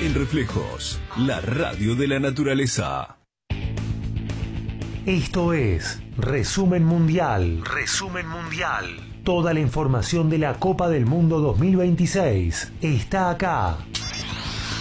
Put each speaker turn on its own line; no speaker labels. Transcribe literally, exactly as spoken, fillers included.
En Reflejos, la radio de la naturaleza.
Esto es Resumen Mundial. Resumen Mundial. Toda la información de la Copa del Mundo dos mil veintiséis está acá.